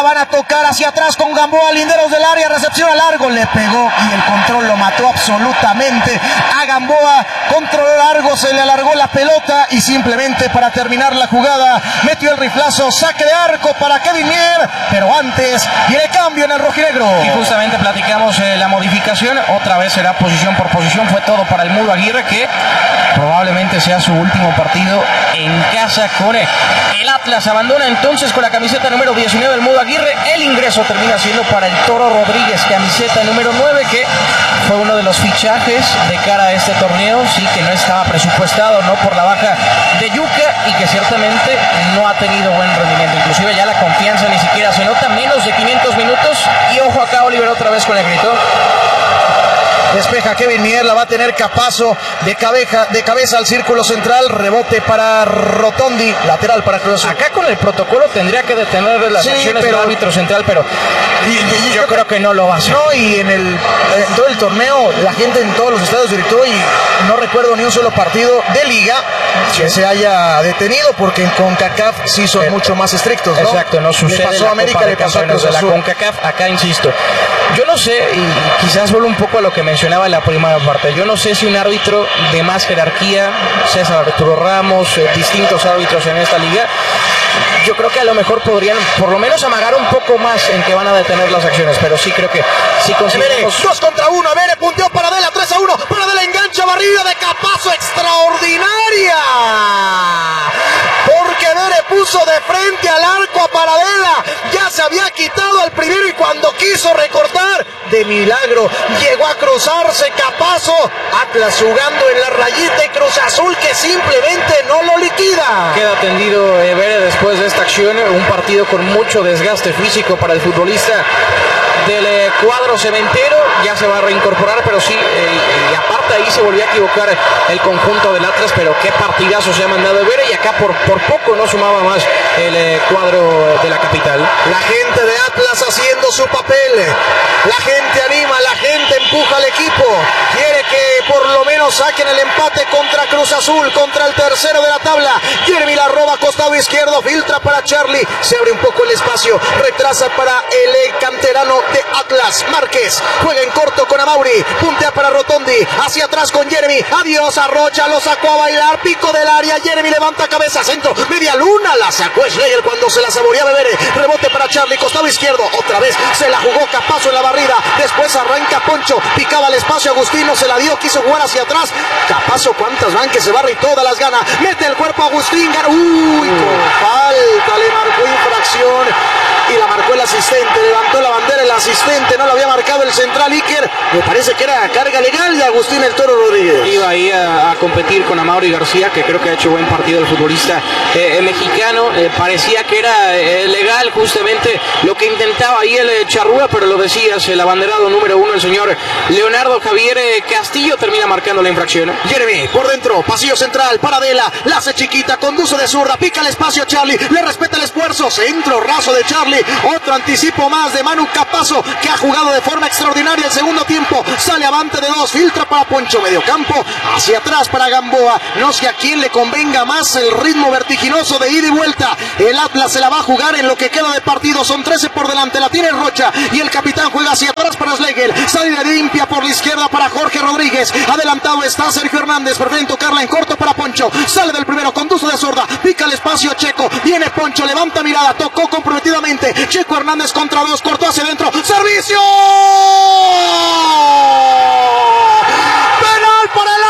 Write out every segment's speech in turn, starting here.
van a tocar hacia atrás con Gamboa, linderos del área, recepción a largo, le pegó y el control lo mató absolutamente a Gamboa. Control largo, se le alargó la pelota y simplemente para terminar la jugada metió el riflazo, saque de arco para Kevin Mier, pero antes viene cambio en el rojinegro. Y justamente platicamos la modificación, otra vez será posición por posición, fue todo para el Mudo Aguirre, que probablemente sea su último partido en casa con el Atlas. Abandona entonces con la camiseta número 19 del Mudo Aguirre. El ingreso termina siendo para el Toro Rodríguez, camiseta número 9, que fue uno de los fichajes de cara a este torneo, sí, que no estaba presupuestado, no por la baja de Yuka, y que ciertamente no ha tenido buen rendimiento. Inclusive ya la confianza ni siquiera se nota, menos de 500 minutos. Y ojo acá, Oliver, otra vez con el grito. Despeja Kevin Mier, la va a tener Capazo de cabeza al círculo central, rebote para Rotondi, lateral para Cruz Azul. Acá con el protocolo tendría que detener las acciones del árbitro central, pero yo creo que no lo va a hacer. No, y en todo el torneo, la gente en todos los estadios gritó, y no recuerdo ni un solo partido de liga que se haya detenido, porque en CONCACAF sí son mucho más estrictos, ¿no? Exacto, no sucede. Le pasó a América, le pasó a Cruz Azul. La CONCACAF, acá insisto, yo no sé, y quizás vuelvo un poco a lo que mencionaba en la primera parte, yo no sé si un árbitro de más jerarquía, César Arturo Ramos, distintos árbitros en esta liga, yo creo que a lo mejor podrían por lo menos amagar un poco más en que van a detener las acciones, pero sí creo que sí conseguimos. 2 contra 1, Vere punteó Paradela, 3-1, Paradela engancha, barrida de Capazo extraordinaria, porque Vere puso de frente al arco a Paradela, ya se había quitado al primero y cuando quiso recortar, de milagro llegó a cruzarse Capazo. Atlas jugando en la rayita y Cruz Azul que simplemente no lo liquida. Queda tendido Vere después de esta acción, un partido con mucho desgaste físico para el futbolista del cuadro cementero, ya se va a reincorporar, pero sí, y aparte ahí se volvió a equivocar el conjunto del Atlas, pero qué partidazo se ha mandado Vere, y acá por poco no sumaba más el cuadro de la capital. La gente de Atlas haciendo su papel, la gente anima, la gente empuja al equipo, quiere que por lo menos saquen el empate contra Cruz Azul, contra el tercero de la tabla. Jeremy la roba, costado izquierdo, filtra para Charlie, se abre un poco el espacio, retrasa para el canterano de Atlas, Márquez, juega en corto con Amauri, puntea para Rotondi, hacia atrás con Jeremy, adiós a Rocha, lo sacó a bailar, pico del área, Jeremy levanta cabeza, centro, media luna, la sacó Schlegel cuando se la saboreaba Vere, rebote para Charlie, costado izquierdo, otra vez se la jugó Capazo en la barrida, después arranca Poncho, picaba el espacio Agustín, no se la dio, quiso jugar hacia atrás, Capazo cuántas van que se barra y todas las gana, mete el cuerpo a Agustín, uy, con falta le marcó infracción y la marcó el asistente, levantó la bandera el asistente, no lo había marcado el central Iker, me parece que era carga legal de Agustín el Toro Rodríguez. Iba ahí a competir con Amaury García, que creo que ha hecho buen partido el futbolista mexicano, parecía que era legal justamente lo que intentaba ahí el Charrúa, pero lo decías, el abanderado número 1, el señor Leonardo Javier Castillo, termina marcando la infracción. Jeremy, por dentro, pasillo central, Paradela, la hace chiquita, conduce de zurda, pica el espacio Charlie, le respeta el esfuerzo, centro raso de Charlie, otro anticipo más de Manu Capazo, que ha jugado de forma extraordinaria el segundo tiempo, sale avante de 2, filtra para Poncho, medio campo, hacia atrás para Gamboa, no sé a quién le convenga más el ritmo vertiginoso de ida y vuelta, el Atlas se la va a jugar en lo que queda de partido, son 13 por delante, la tiene Rocha, y el capitán juega hacia atrás para Schlegel, salida limpia por la izquierda para Jorge Rodríguez, adelantado está Sergio Hernández, prefieren tocarla en corto para Poncho, sale del primero, conduce de zurda, pica el espacio Checo, viene Poncho, levanta mirada, tocó comprometidamente, Checo Hernández contra 2, cortó hacia adentro, ¡servicio! ¡Penal para el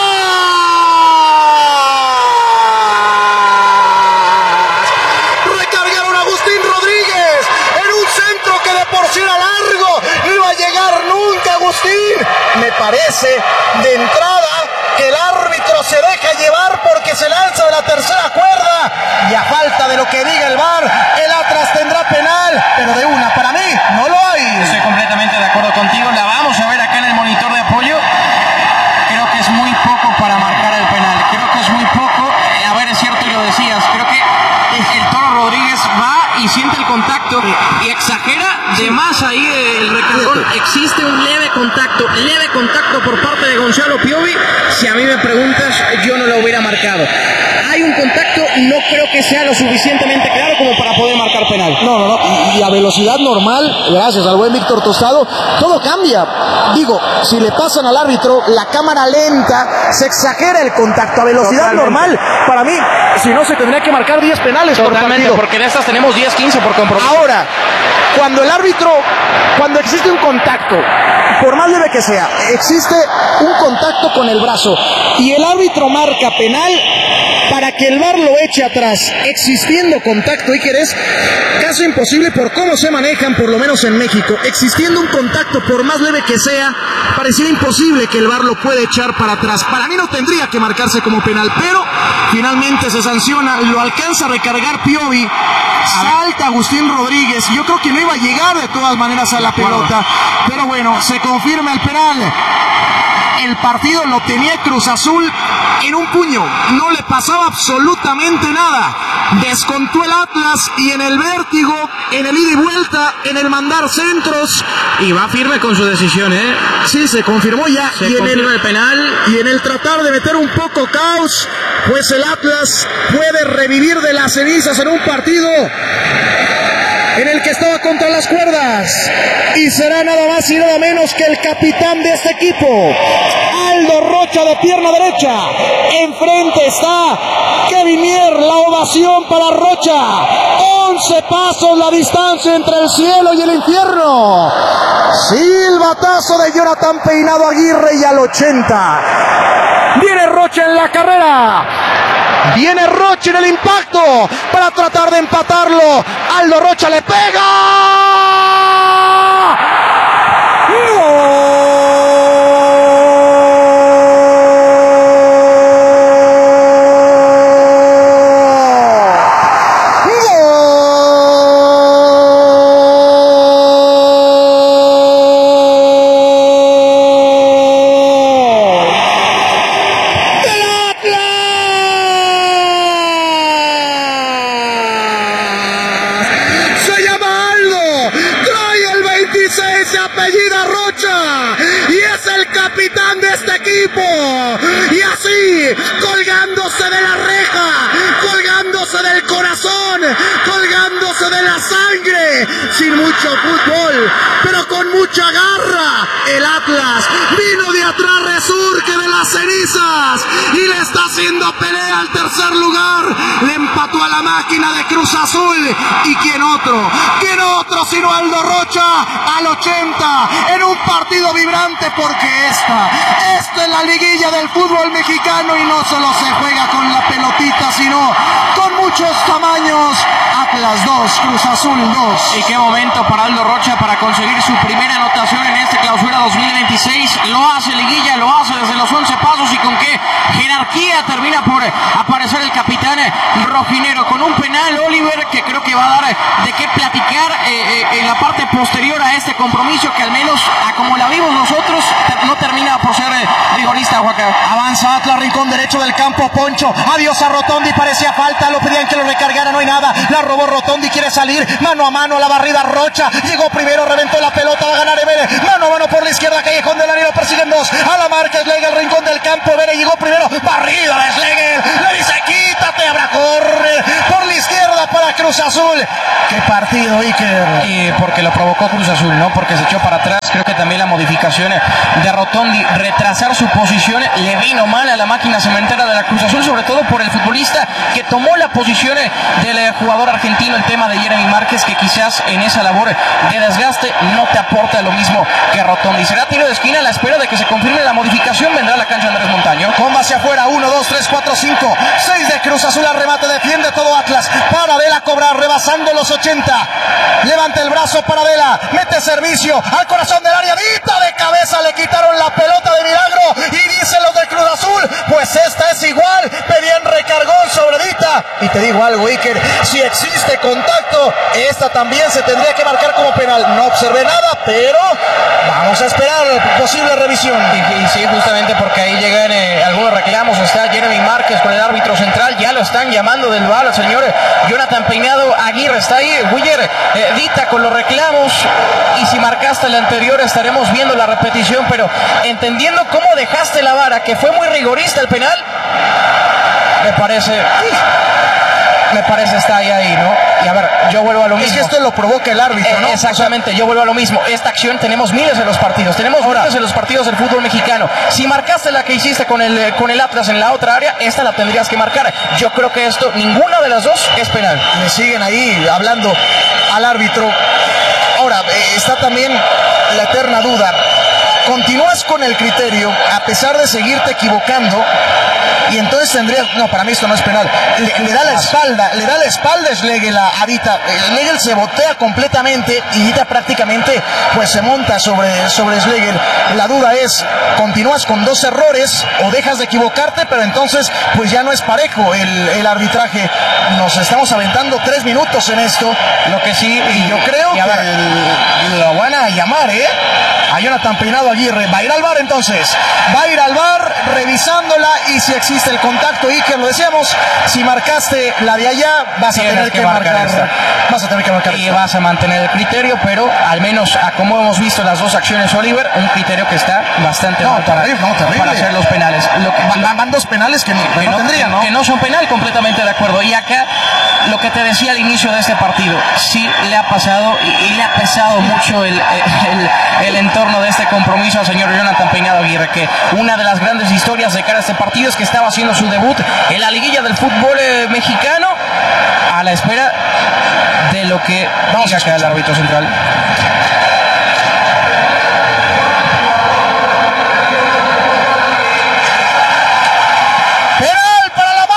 Atlas! Recargaron a Agustín Rodríguez en un centro que de por sí era largo, no iba a llegar nunca Agustín. Me parece de entrada que el árbitro se deja llevar porque se lanza de la tercera cuerda y a falta de lo que diga el VAR, el Atlas tendrá penal, pero de una, para mí no lo hay. Estoy completamente de acuerdo contigo, la vamos a ver acá en el monitor de apoyo, creo que es muy poco para marcar el penal, creo que es muy poco, a ver, es cierto y lo decías, creo que el Toro Rodríguez va y siente el contacto y exagera de más ahí el recargón, existe un leve contacto por parte de Gonzalo Piovi, si a mí me preguntas yo no lo hubiera marcado, hay un contacto, no creo que sea lo suficientemente claro como para poder marcar penal. No, y a a velocidad normal, gracias al buen Víctor Tostado, todo cambia. Digo, si le pasan al árbitro la cámara lenta, se exagera el contacto. A velocidad normal, para mí, si no, se tendría que marcar 10 penales por partido. Porque en estas tenemos 10-15 por compromiso. Ahora, cuando existe un contacto, por más leve que sea, existe un contacto con el brazo y el árbitro marca penal, para que el VAR lo eche atrás, existiendo contacto, Iker, es caso imposible por cómo se manejan, por lo menos en México. Existiendo un contacto, por más leve que sea, pareciera imposible que el VAR lo pueda echar para atrás. Para mí no tendría que marcarse como penal, pero finalmente se sanciona, lo alcanza a recargar Piovi, salta Agustín Rodríguez, yo creo que no iba a llegar de todas maneras a la pelota, pero bueno, se confirma el penal. El partido lo tenía Cruz Azul en un puño, no le pasaba absolutamente nada. Descontó el Atlas y en el vértigo, en el ida y vuelta, en el mandar centros. Y va firme con su decisión, ¿eh? Sí, se confirmó ya. Se confirma el penal. Y en el tratar de meter un poco caos, pues el Atlas puede revivir de las cenizas en un partido en el que estaba contra las cuerdas, y será nada más y nada menos que el capitán de este equipo, Aldo Rocha, de pierna derecha. Enfrente está Kevin Mier, la ovación para Rocha. 11 pasos la distancia entre el cielo y el infierno. Silbatazo de Jonathan Peinado Aguirre, y al 80 viene Rocha en la carrera. Viene Rocha en el impacto para tratar de empatarlo. Aldo Rocha le pega. ¡No! Se apellida Rocha y es el capitán de este equipo, y así, colgándose de la reja, colgándose del corazón, colgándose de la sangre, sin mucho fútbol, pero con mucha garra, el Atlas vino de atrás, resurge de las cenizas y le está haciendo pelea al tercer lugar. Le empató a la máquina de Cruz Azul, y quién otro sino Aldo Rocha al 80 en un partido vibrante, porque esta es la liguilla del fútbol mexicano y no solo se juega con la pelotita, sino con muchos tamaños. Atlas 2, Cruz Azul 2. Y qué momento para Aldo Rocha para conseguir su primera anotación en este clausura 2026. Lo hace liguilla, lo hace desde los 11 pasos, y con qué jerarquía termina por aparecer el capitán rojinero con un penal, Oliver, que creo que va a dar de qué platicar en la parte posterior a este compromiso, que al menos a como la vimos nosotros no termina por ser rigorista, Joaquín. Avanza Atlas, rincón derecho del campo, Poncho, adiós a Rotondi, parecía falta, lo pedían que lo recargara, no hay nada, la robó Rotondi, quiere salir, mano a mano, la barrida Rocha, llegó primero, reventó la pelota, va a ganar Ebere, mano a mano por la izquierda, Callejón del Anillo, persiguen dos, a la marca Schlegel, rincón del campo, Ebere llegó primero, barrida de Schlegel, le dice quítate, habrá corre por la izquierda para Cruz Azul. Qué partido, Iker. Y porque lo provocó Cruz Azul, ¿no? Porque se echó para atrás. Creo que también la modificación de Rotondi, retrasar su posición, le vino mal a la máquina cementera de la Cruz Azul, sobre todo por el futbolista que tomó la posición del jugador argentino, el tema de Jeremy Márquez, que quizás en esa labor de desgaste no te aporta lo mismo que Rotondi. Será tiro de esquina a la espera de que se confirme la modificación. Vendrá a la cancha Andrés Montaño. Comba hacia afuera, 1, 2, 3, 4, 5, 6 de Cruz Azul al remate, defiende todo Atlas. Paradela a cobrar, rebasando los 80. Levanta el brazo Paradela, mete servicio al corazón del área, dita de cabeza, le quitaron la pelota de milagro, y dicen los de Cruz Azul, pues esta es igual, pedían recargón sobre Dita. Y te digo algo, Iker, si existe contacto, esta también se tendría que marcar como penal. No observé nada, pero vamos a esperar posible revisión. Y sí, justamente porque ahí llegan algunos reclamos. Está Jeremy Márquez con el árbitro central, ya lo están llamando del VAR, el señor Jonathan Peinado Aguirre está ahí. Willer, Dita con los reclamos, y si marcaste el anterior estaremos viendo la repetición, pero entendiendo cómo dejaste la vara, que fue muy rigorista el penal, me parece está ahí, ¿no? Y a ver, yo yo vuelvo a lo mismo. Es que esto lo provoca el árbitro, ¿no? Exactamente, yo vuelvo a lo mismo. Esta acción tenemos miles en los partidos. Tenemos miles en los partidos del fútbol mexicano. Si marcaste la que hiciste con el Atlas en la otra área, esta la tendrías que marcar. Yo creo que esto, ninguna de las dos es penal. Le siguen ahí hablando al árbitro. Ahora, está también la eterna duda. Continúas con el criterio a pesar de seguirte equivocando y entonces tendrías, no, para mí esto no es penal, le da la espalda Schlegel a Vita. Schlegel se botea completamente y Vita prácticamente pues se monta sobre Schlegel. La duda es, continúas con dos errores o dejas de equivocarte, pero entonces pues ya no es parejo el arbitraje. Nos estamos aventando 3 minutos en esto, lo que sí, y yo creo que lo van a llamar, a Jonathan Peinado Aguirre. Va a ir al VAR entonces. Va a ir al VAR revisándola y si existe el contacto, Iker, lo decíamos, si marcaste la de allá, vas a tener que marcar esta. Vas a tener que marcar y esta. Vas a mantener el criterio, pero al menos a como hemos visto las dos acciones, Oliver, un criterio que está bastante mal para hacer los penales. Van dos penales que no tendrían, ¿no? Que no son penal, completamente de acuerdo. Y acá, lo que te decía al inicio de este partido, sí le ha pasado y le ha pesado mucho el entorno de este compromiso al señor Jonathan Peinado Aguirre, que una de las grandes historias de cara a este partido es que estaba haciendo su debut en la liguilla del fútbol mexicano, a la espera de lo que vamos a quedar el árbitro central. ¡Penal para la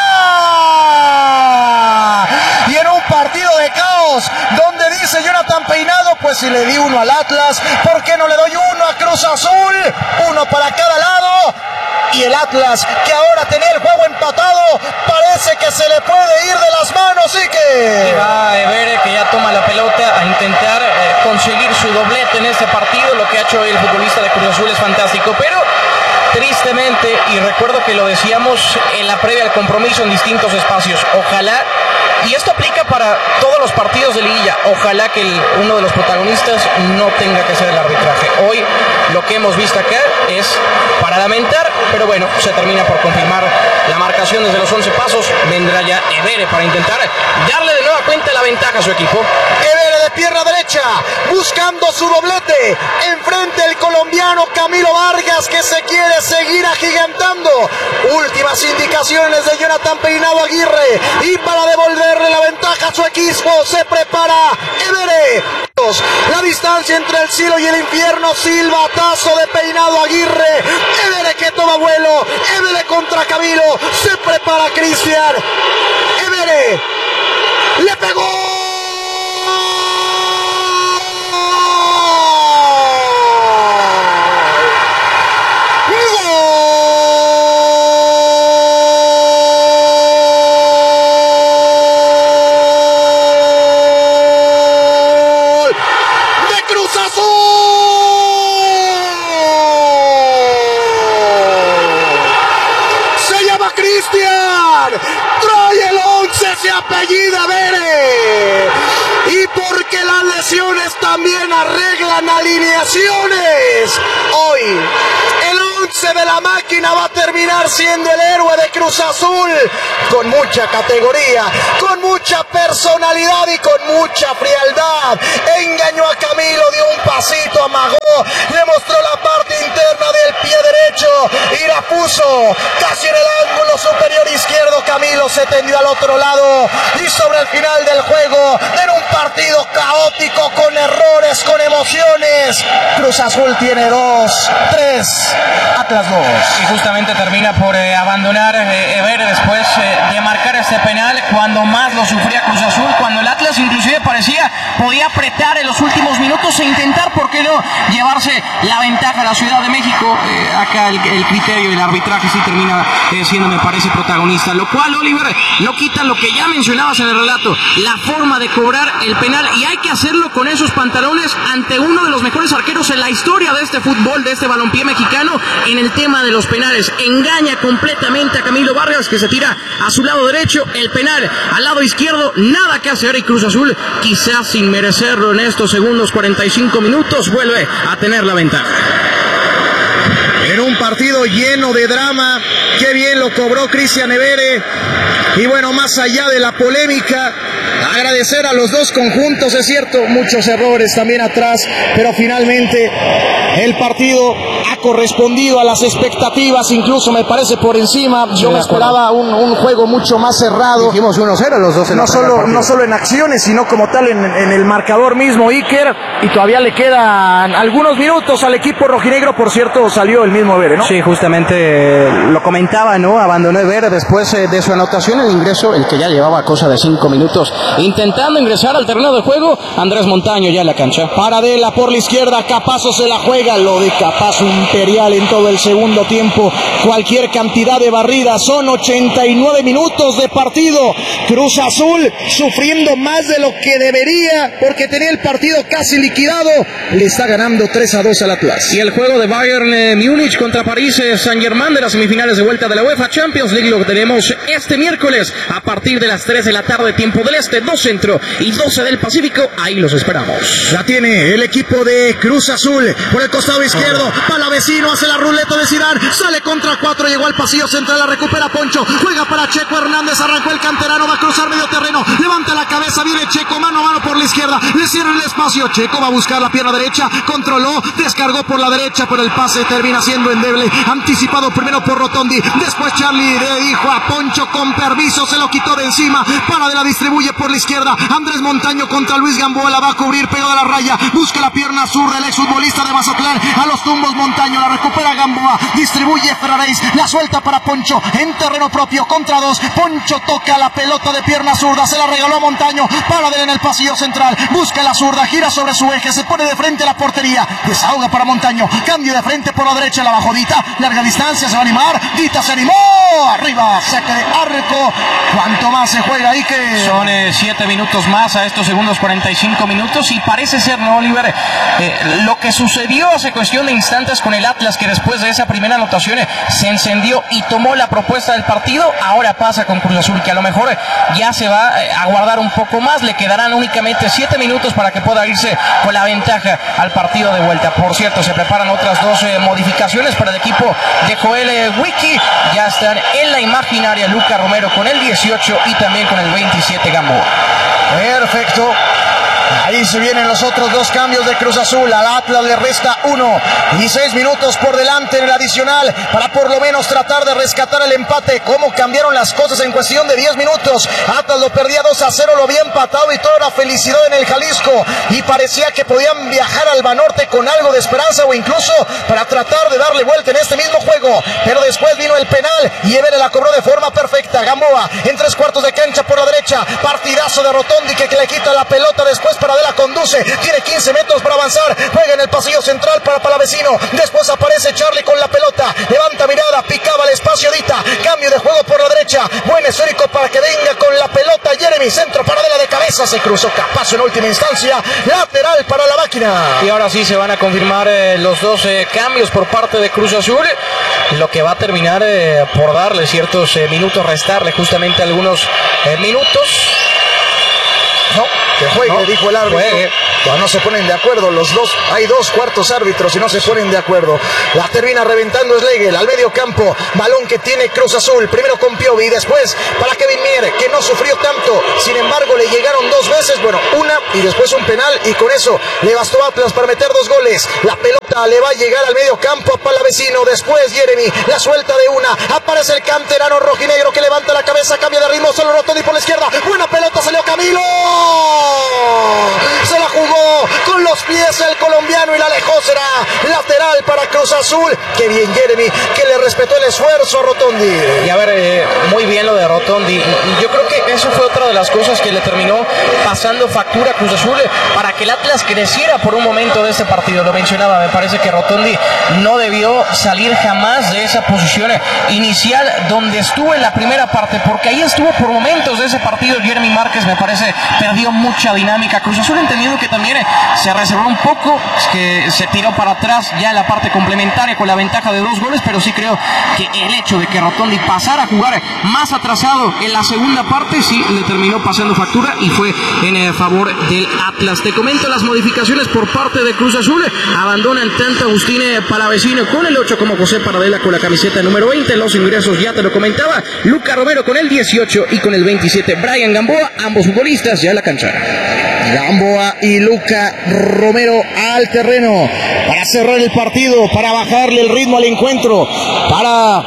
máquina! Y en un partido de caos, donde dice Jonathan Peinado, pues si le di uno al Atlas, ¿por qué no le doy uno a Cruz Azul? Uno para cada lado. Y el Atlas, que ahora tenía el juego empatado, parece que se le puede ir de las manos. Y va Evere, que ya toma la pelota a intentar conseguir su doblete en este partido. Lo que ha hecho el futbolista de Cruz Azul es fantástico, pero tristemente, y recuerdo que lo decíamos en la previa al compromiso en distintos espacios, ojalá, y esto aplica para todos los partidos de liguilla, ojalá que uno de los protagonistas no tenga que ser el arbitraje. Hoy lo que hemos visto acá es para lamentar, pero bueno, se termina por confirmar la marcación desde los 11 pasos. Vendrá ya Evere para intentar darle de nueva cuenta la ventaja a su equipo. Evere de pierna derecha, buscando su doblete. Enfrente el colombiano Camilo Vargas, que se quiere seguir agigantando. Últimas indicaciones de Jonathan Peinado Aguirre. Y para devolverle la ventaja a su equipo, se prepara Evere. La distancia entre el cielo y el infierno, silbatazo de Peinado Aguirre. Evere que toma vuelo. Evere contra Camilo. Se prepara Cristian. Evere le pegó. Trae el 11, se apellida Evere. Y porque las lesiones también arreglan alineaciones. Hoy el 11 de la máquina va a terminar siendo el héroe de Cruz Azul, con mucha categoría, con mucha personalidad y con mucha frialdad. Engañó a Camilo, dio un pasito, amagó, le mostró la parte interna del pie derecho y la puso casi en el ángulo superior izquierdo. Camilo se tendió al otro lado y sobre el final del juego, en un partido caótico, con errores, con emociones, Cruz Azul tiene 2, 3, Atlas 2. Y justamente termina por abandonar Evere después de marcar este penal, cuando más lo sufría Cruz Azul, cuando el Atlas inclusive parecía podía apretar en los últimos minutos e intentar, ¿por qué no?, llevarse la ventaja a la Ciudad de México. Acá el criterio del arbitraje sí termina siendo, me parece, protagonista, lo cual, Oliver, no quita lo que ya mencionabas en el relato, la forma de cobrar el penal, y hay que hacerlo con esos pantalones ante uno de los mejores arqueros en la historia de este fútbol, de este balompié mexicano, en el tema de los penales. Engaña completamente a Camilo Vargas, que se tira a su lado derecho, el penal al lado izquierdo, nada que hacer, y Cruz Azul, quizás sin merecerlo en estos segundos 45 minutos, vuelve a tener la ventaja. En un partido lleno de drama, qué bien lo cobró Cristian Evere. Y bueno, más allá de la polémica, Agradecer a los dos conjuntos, es cierto, muchos errores también atrás, pero finalmente el partido ha correspondido a las expectativas, incluso me parece por encima. Yo me esperaba un juego mucho más cerrado. Dijimos 1-0 los dos. No solo en acciones, sino como tal en el marcador mismo, Iker, y todavía le quedan algunos minutos al equipo rojinegro. Por cierto, salió el mismo Vere, ¿no? Sí, justamente lo comentaba, ¿no? Abandonó Vere después de su anotación, el ingreso, el que ya llevaba cosa de 5 minutos intentando ingresar al terreno de juego. Andrés Montaño ya en la cancha. Paradela por la izquierda, Capazo se la juega, lo de Capazo imperial en todo el segundo tiempo. Cualquier cantidad de barridas, son 89 minutos de partido. Cruz Azul sufriendo más de lo que debería, porque tenía el partido casi liquidado. Le está ganando 3-2 al Atlas. Y el juego de Bayern Múnich contra París Saint-Germain de las semifinales de vuelta de la UEFA Champions League lo tenemos este miércoles a partir de las 3 de la tarde, tiempo del Este, 2 Centro y 12 del Pacífico. Ahí los esperamos. La tiene el equipo de Cruz Azul por el costado izquierdo. Palavecino hace la ruleta de Zidane, sale contra 4, llegó al pasillo central, la recupera Poncho, juega para Checo Hernández, arrancó el canterano, va a cruzar medio terreno, levanta la cabeza, viene Checo, mano a mano por la izquierda, le cierra el espacio, Checo va a buscar la pierna derecha, controló, descargó por la derecha, pero el pase termina siendo endeble, anticipado primero por Rotondi, después Charlie le dijo a Poncho con permiso, se lo quitó de encima, Paradela distribuye por la izquierda, Andrés Montaño contra Luis Gamboa, la va a cubrir, pegado a la raya, busca la pierna zurda, el exfutbolista de Mazatlán, a los tumbos Montaño, la recupera Gamboa, distribuye Ferraréis, la suelta para Poncho, en terreno propio, contra 2, Poncho toca la pelota de pierna zurda, se la regaló a Montaño, Paradela en el pasillo central, busca la zurda, gira sobre su eje, se pone de frente a la portería, desahoga para Montaño, cambio de frente por la derecha, la bajó Dita, larga distancia, se va a animar, Dita se animó, arriba, saque de arco, ¿cuánto más se juega ahí que? Son 7 minutos más a estos segundos 45 minutos y parece ser, ¿no, Oliver? Lo que sucedió hace cuestión de instantes con el Atlas, que después de esa primera anotación se encendió y tomó la propuesta del partido, ahora pasa con Cruz Azul, que a lo mejor ya se va a guardar un poco más, le quedarán únicamente 7 minutos para que pueda irse con la ventaja al partido de vuelta. Por cierto, se preparan otras 2 modificaciones para el equipo de Joel Wiki, ya están en la imaginaria Luca Romero con el 18 y también con el 27 Gamboa. Perfecto. Ahí se vienen los otros 2 cambios de Cruz Azul. Al Atlas le resta 1 y 6 minutos por delante en el adicional para por lo menos tratar de rescatar el empate. ¿Cómo cambiaron las cosas en cuestión de 10 minutos? Atlas lo perdía 2-0, lo había empatado y toda era felicidad en el Jalisco. Y parecía que podían viajar al Banorte con algo de esperanza o incluso para tratar de darle vuelta en este mismo juego. Pero después vino el penal y Evere la cobró de forma perfecta. Gamboa en 3/4 de cancha por la derecha. Partidazo de Rotondi que le quita la pelota después. Paradela conduce, tiene 15 metros para avanzar, juega en el pasillo central para Palavecino, después aparece Charlie con la pelota, levanta mirada, picaba el espacio Dita, cambio de juego por la derecha, buen esférico para que venga con la pelota Jeremy, centro, Paradela de cabeza, se cruzó Capazo en última instancia, lateral para la máquina. Y ahora sí se van a confirmar los 2 cambios por parte de Cruz Azul, lo que va a terminar por darle ciertos minutos, restarle justamente algunos minutos. No, que juegue, dijo el árbitro. No se ponen de acuerdo los dos. Hay 2 cuartos árbitros y no se ponen de acuerdo. La termina reventando Schlegel al medio campo. Balón que tiene Cruz Azul. Primero con Piovi y después para Kevin Mier, que no sufrió tanto. Sin embargo, le llegaron 2 veces. Bueno, una y después un penal. Y con eso le bastó a Atlas para meter 2 goles. La pelota le va a llegar al medio campo a Palavecino. Después Jeremy la suelta de una. Aparece el canterano rojinegro que levanta la cabeza. Cambia de ritmo. Solo Rotondi por la izquierda. Buena pelota. Salió Camilo. Se la jugó con los pies el colombiano y la alejó. Será lateral para Cruz Azul. Qué bien Jeremy, que le respetó el esfuerzo a Rotondi. Y a ver, muy bien lo de Rotondi. Yo creo que eso fue otra de las cosas que le terminó pasando factura a Cruz Azul para que el Atlas creciera por un momento de este partido. Lo mencionaba, me parece que Rotondi no debió salir jamás de esa posición inicial donde estuvo en la primera parte, porque ahí estuvo por momentos de ese partido. Jeremy Márquez, me parece, perdió mucha dinámica. Cruz Azul entendiendo que también se reservó un poco, que se tiró para atrás ya en la parte complementaria con la ventaja de 2 goles, pero sí creo que el hecho de que Rotondi pasara a jugar más atrasado en la segunda parte sí le terminó pasando factura y fue en favor del Atlas. Te comento las modificaciones por parte de Cruz Azul. Abandona el tanto Agustín Palavecino con el 8 como José Paradela con la camiseta número 20. Los ingresos ya te lo comentaba, Luca Romero con el 18 y con el 27 Brian Gamboa, ambos futbolistas ya en la cancha. Gamboa y Luca Romero al terreno para cerrar el partido, para bajarle el ritmo al encuentro, para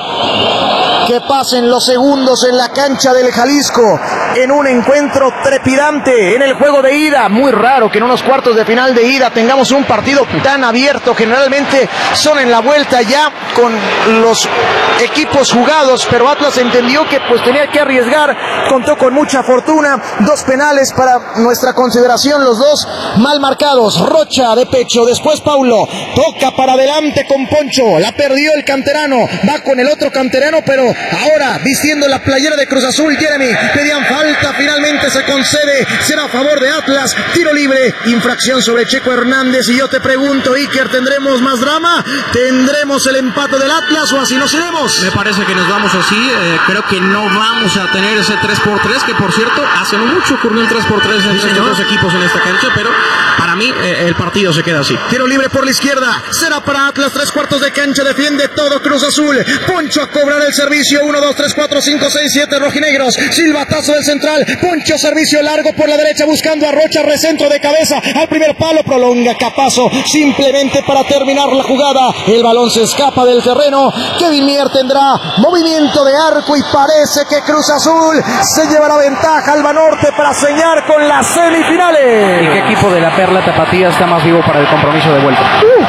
que pasen los segundos en la cancha del Jalisco en un encuentro trepidante en el juego de ida. Muy raro que en unos cuartos de final de ida tengamos un partido tan abierto. Generalmente son en la vuelta ya con los equipos jugados, pero Atlas entendió que pues tenía que arriesgar, contó con mucha fortuna. 2 penales para nuestra consideración, los 2 mal marcados. Rocha de pecho, después Paulo toca para adelante con Poncho, la perdió el canterano, va con el otro canterano, pero ahora vistiendo la playera de Cruz Azul. Jeremy, pedían falta, finalmente se concede, será a favor de Atlas. Tiro libre, infracción sobre Checo Hernández. Y yo te pregunto, Iker, ¿tendremos más drama? ¿Tendremos el empate del Atlas o así nos iremos? Me parece que nos vamos así. Creo que no vamos a tener ese 3x3, que por cierto hace mucho ocurrió el 3x3 en estos 2 equipos en esta cancha, pero para mí el partido se queda así. Tiro libre por la izquierda, será para Atlas. 3/4 de cancha, defiende todo Cruz Azul. Poncho a cobrar el servicio. 1, 2, 3, 4, 5, 6, 7 rojinegros. Silbatazo del central. Poncho, servicio largo por la derecha buscando a Rocha, recentro de cabeza al primer palo, prolonga Capazo simplemente para terminar la jugada. El balón se escapa del terreno. Kevin Mier tendrá movimiento de arco y parece que Cruz Azul se lleva la ventaja al Banorte para señar con las semifinales. ¿Y qué equipo de la Perla Tapatía está más vivo para el compromiso de vuelta?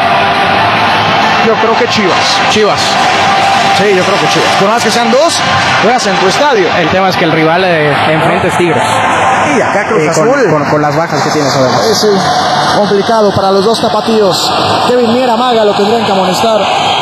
Yo creo que Chivas. Sí, yo creo que Chivas. Por más que sean 2, juegas en tu estadio. El tema es que el rival enfrente es Tigres. Y acá Cruz Azul. Con las bajas que tiene sobre. Sí, complicado para los 2 tapatíos. Kevin Mier amaga, lo tendrían que amonestar.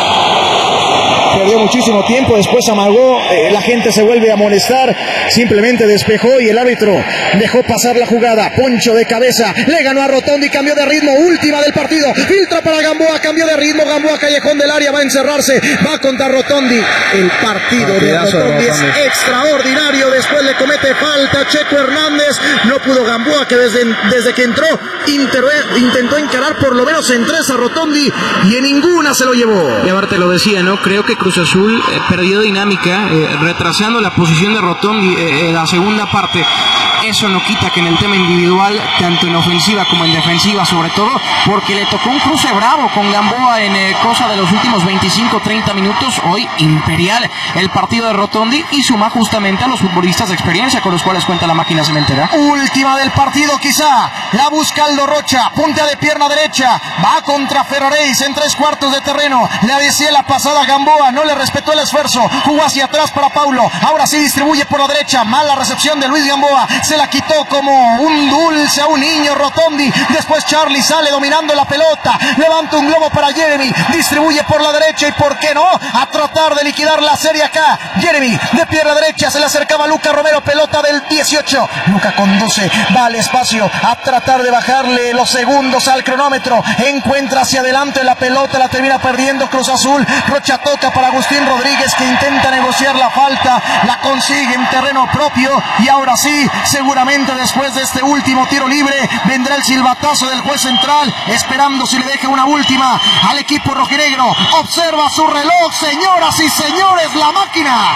Perdió muchísimo tiempo, después amagó, la gente se vuelve a amonestar, simplemente despejó y el árbitro dejó pasar la jugada. Poncho de cabeza, le ganó a Rotondi, cambió de ritmo, última del partido, filtra para Gamboa, cambió de ritmo, Gamboa callejón del área, va a encerrarse, va contra Rotondi. El partido de Rotondi es extraordinario, después le comete falta Checo Hernández, no pudo Gamboa, que desde que entró intentó encarar por lo menos en 3 a Rotondi y en ninguna se lo llevó. Y ahora te lo decía, ¿no? Creo que Cruz Azul perdió dinámica, retrasando la posición de Rotondi en la segunda parte. Eso no quita que en el tema individual, tanto en ofensiva como en defensiva, sobre todo, porque le tocó un cruce bravo con Gamboa en cosa de los últimos 25-30 minutos. Hoy imperial el partido de Rotondi y suma justamente a los futbolistas de experiencia con los cuales cuenta la máquina cementera. Última del partido quizá, la busca Aldo Rocha, puntea de pierna derecha, va contra Ferraréis en 3/4 de terreno, le decía la pasada Gamboa, no le respetó el esfuerzo, jugó hacia atrás para Paulo, ahora sí distribuye por la derecha, mala recepción de Luis Gamboa, se la quitó como un dulce a un niño Rotondi, después Charlie sale dominando la pelota, levanta un globo para Jeremy, distribuye por la derecha y por qué no, a tratar de liquidar la serie acá, Jeremy de pierna derecha, se le acercaba Luca Romero, pelota del 18, Luca conduce, va al espacio, a tratar de bajarle los segundos al cronómetro, encuentra hacia adelante la pelota, la termina perdiendo Cruz Azul, Rocha toca para Agustín Rodríguez que intenta negociar la falta, la consigue en terreno propio y ahora sí, seguramente después de este último tiro libre vendrá el silbatazo del juez central, esperando si le deja una última al equipo rojinegro. Observa su reloj, señoras y señores, la máquina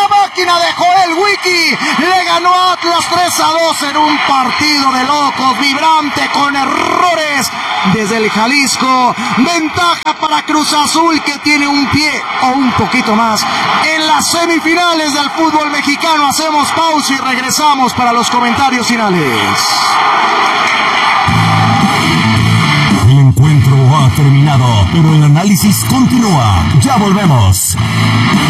de Joel Wiki le ganó a Atlas 3-2 en un partido de locos, vibrante, con errores desde el Jalisco. Ventaja para Cruz Azul, que tiene un pie o un poquito más en las semifinales del fútbol mexicano. Hacemos pausa y regresamos para los comentarios finales. El encuentro ha terminado, pero el análisis continúa. Ya volvemos.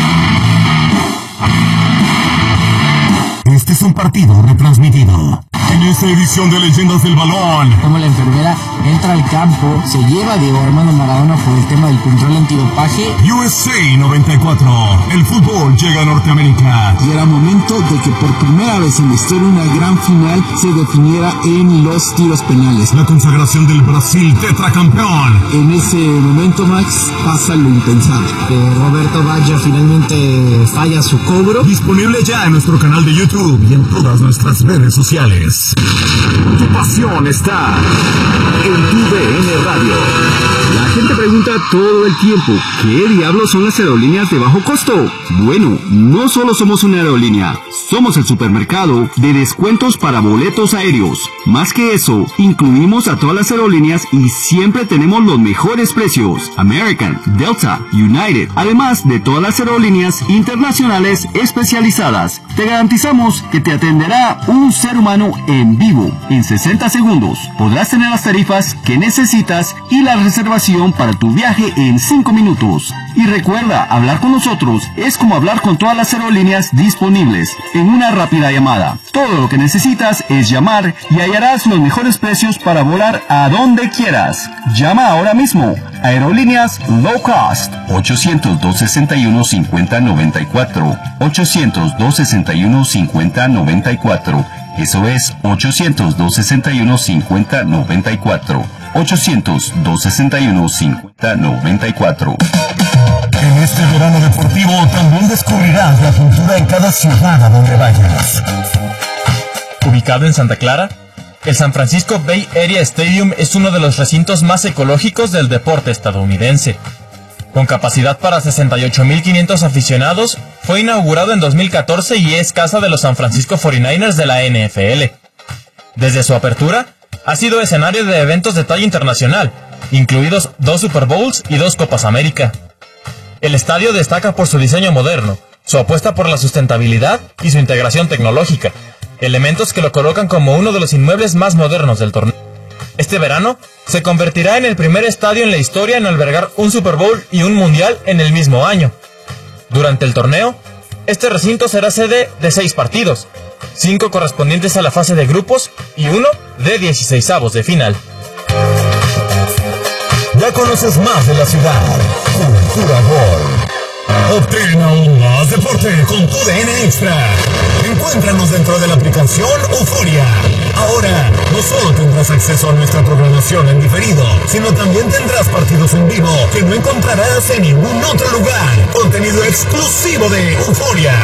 Este es un partido retransmitido. En esta edición de Leyendas del Balón, como la enfermera entra al campo, se lleva a Diego Armando Maradona por el tema del control antidopaje. USA 94, el fútbol llega a Norteamérica. Y era momento de que por primera vez en la historia una gran final se definiera en los tiros penales. La consagración del Brasil tetracampeón. En ese momento, Max, pasa lo impensable. Roberto Baggio finalmente falla su cobro. Disponible ya en nuestro canal de YouTube y en todas nuestras redes sociales. Tu pasión está en tu DN Radio. La gente pregunta todo el tiempo, ¿qué diablos son las aerolíneas de bajo costo? Bueno, no solo somos una aerolínea, somos el supermercado de descuentos para boletos aéreos. Más que eso, incluimos a todas las aerolíneas y siempre tenemos los mejores precios. American, Delta, United, además de todas las aerolíneas internacionales especializadas. Te garantizamos que te atenderá un ser humano en vivo en 60 segundos. Podrás tener las tarifas que necesitas y la reservación para tu viaje en 5 minutos. Y recuerda, hablar con nosotros es como hablar con todas las aerolíneas disponibles en una rápida llamada. Todo lo que necesitas es llamar y hallarás los mejores precios para volar a donde quieras. Llama ahora mismo. Aerolíneas Low Cost. 800-261-5094. 800-261-5094. Eso es 800-261-5094. 800-261-5094. En este verano deportivo también descubrirás la cultura en cada ciudad a donde vayas. Ubicado en Santa Clara, el San Francisco Bay Area Stadium es uno de los recintos más ecológicos del deporte estadounidense. Con capacidad para 68,500 aficionados, fue inaugurado en 2014 y es casa de los San Francisco 49ers de la NFL. Desde su apertura, ha sido escenario de eventos de talla internacional, incluidos 2 Super Bowls y 2 Copas América. El estadio destaca por su diseño moderno, su apuesta por la sustentabilidad y su integración tecnológica, elementos que lo colocan como uno de los inmuebles más modernos del torneo. Este verano se convertirá en el primer estadio en la historia en albergar un Super Bowl y un Mundial en el mismo año. Durante el torneo, este recinto será sede de 6 partidos, 5 correspondientes a la fase de grupos y 1 de 16avos de final. Ya conoces más de la ciudad. Cultura World. Obtén aún más deporte con tu DN Extra. Encuéntranos dentro de la aplicación Euforia. Ahora, no solo tendrás acceso a nuestra programación en diferido, sino también tendrás partidos en vivo que no encontrarás en ningún otro lugar. Contenido exclusivo de Euforia.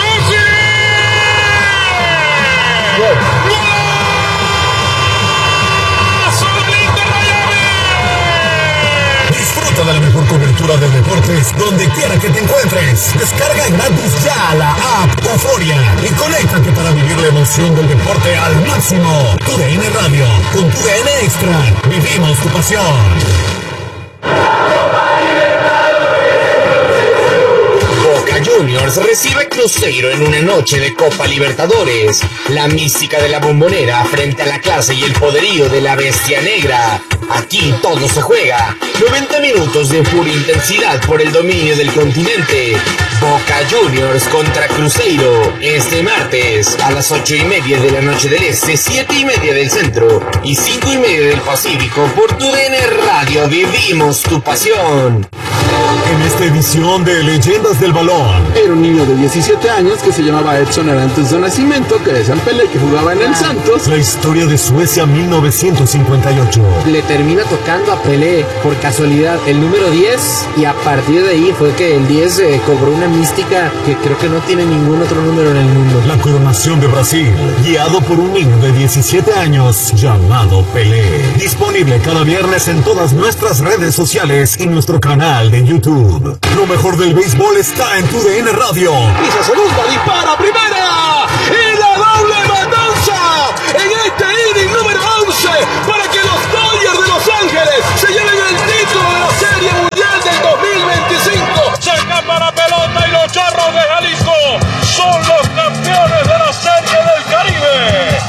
Disfruta de la mejor cobertura de deportes donde quiera que te encuentres. Descarga gratis ya la app Euforia y conéctate para vivir la emoción del deporte al máximo. Tu DN Radio, con tu DN Extra, vivimos tu pasión. Juniors recibe Cruzeiro en una noche de Copa Libertadores. La mística de la Bombonera frente a la clase y el poderío de la Bestia Negra. Aquí todo se juega. 90 minutos de pura intensidad por el dominio del continente. Boca Juniors contra Cruzeiro. Este martes a las 8:30 de la noche del Este, 7:30 del Centro y 5:30 del Pacífico por tu DN Radio. Vivimos tu pasión. En esta edición de Leyendas del Balón. Era un niño de 17 años que se llamaba Edson Arantes de Nacimiento, que decían Pelé, que jugaba en el Santos. La historia de Suecia 1958. Le termina tocando a Pelé por casualidad el número 10 y a partir de ahí fue que el 10 cobró una mística que creo que no tiene ningún otro número en el mundo. La coronación de Brasil, guiado por un niño de 17 años llamado Pelé. Disponible cada viernes en todas nuestras redes sociales y nuestro canal de YouTube. Lo mejor del béisbol está en tu DN Radio. Y se segunda, dispara, primera. Y la doble matanza en este inning número 11 para que los Dodgers de Los Ángeles se lleven el título de la Serie Mundial del 2025. Se escapa la pelota y los Charros de Jalisco son los campeones de la Serie del Caribe.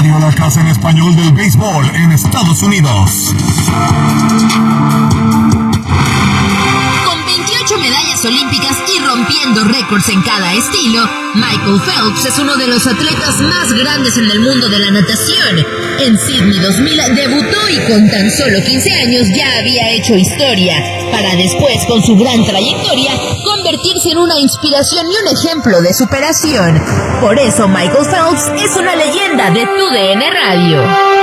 Radio, la casa en español del béisbol en Estados Unidos. Con 28 medallas olímpicas y rompiendo récords en cada estilo, Michael Phelps es uno de los atletas más grandes en el mundo de la natación. En Sydney 2000 debutó y con tan solo 15 años ya había hecho historia, para después, con su gran trayectoria, convertirse en una inspiración y un ejemplo de superación. Por eso Michael Phelps es una leyenda de TUDN Radio.